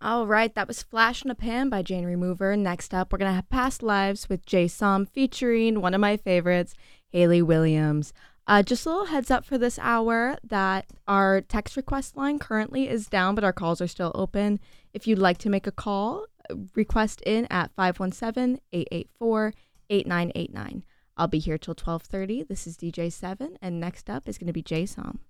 All right, that was Flash in a Pan by Jane Remover. Next up, we're going to have Past Lives with Jay Som featuring one of my favorites, Hayley Williams. Just a little heads up for this hour that our text request line currently is down, but our calls are still open. If you'd like to make a call, request in at 517-884-8989. I'll be here till 12:30. This is DJ 7, and next up is going to be Jay Som.